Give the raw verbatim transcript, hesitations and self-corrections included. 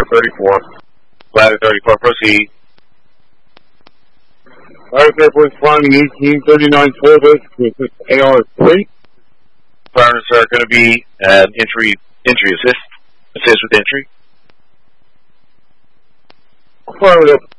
thirty-four. Ladder thirty-four, proceed. Ladder thirty-four is flying eighteen thirty-nine Corvus with A R three. Affirmative, sir, going to be um, entry, entry assist. Assist with entry. Affirmative.